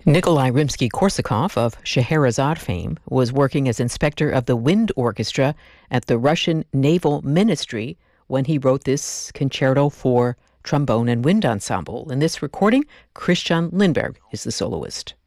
Nikolai Rimsky-Korsakov of Scheherazade fame was working as inspector of the wind orchestra at the Russian Naval Ministry when he wrote this concerto for trombone and wind ensemble. In this recording, Christian Lindberg is the soloist.